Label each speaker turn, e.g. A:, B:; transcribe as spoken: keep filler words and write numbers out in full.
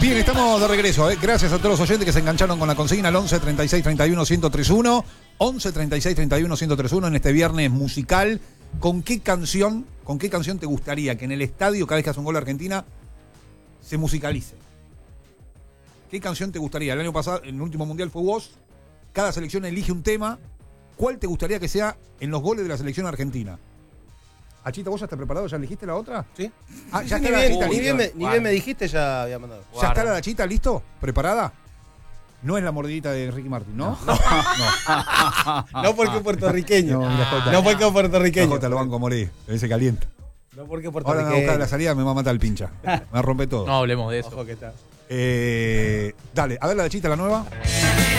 A: Bien, estamos de regreso. ¿eh? Gracias a todos los oyentes que se engancharon con la consigna al once, treinta y seis, treinta y uno, ciento treinta y uno. once, treinta y seis, treinta y uno, ciento treinta y uno en este viernes musical. ¿Con qué canción, con qué canción te gustaría que en el estadio, cada vez que hace un gol a Argentina, se musicalice? ¿Qué canción te gustaría? El año pasado, en el último mundial fue vos. Cada selección elige un tema. ¿Cuál te gustaría que sea en los goles de la selección argentina? Achita, ¿vos ya estás preparado? ¿Ya elegiste la otra?
B: Sí.
A: Ah, ya
B: Sí,
A: está
B: ni
A: la
B: bien,
A: Achita
B: ni
A: lista.
B: bien, me, ni bien me dijiste, ya había mandado.
A: ¿Ya está la Achita listo? ¿Preparada? No es la mordidita de Ricky Martin, ¿no? No,
B: no. No porque es puertorriqueño.
A: No, mira, Jota.
B: No porque es puertorriqueño.
A: Jota lo banco a morir. Él se calienta.
B: No porque es
A: Ahora me va a
B: puertorriqueño.
A: buscar la salida, me va a matar el pincha. Me va a romper todo.
C: No hablemos de eso.
B: Ojo que está.
A: Eh, dale, a ver la de Achita, la nueva.